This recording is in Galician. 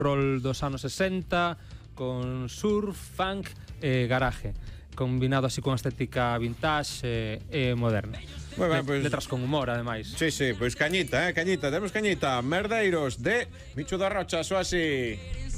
roll dos anos 60 con surf, funk e garaje, combinado así con estética vintage e moderna. Moi ben, pois letras con humor, ademais. Sí, pois cañita, cañita, temos cañita. Merdeiros de Micho da Rocha, só así.